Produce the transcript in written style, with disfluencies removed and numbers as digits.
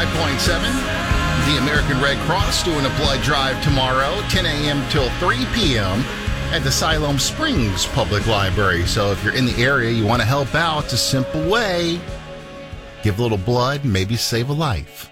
105.7. The American Red Cross doing a blood drive tomorrow, 10 a.m. till 3 p.m. at the Siloam Springs Public Library. So if you're in the area, you want to help out, it's a simple way. Give a little blood, maybe save a life.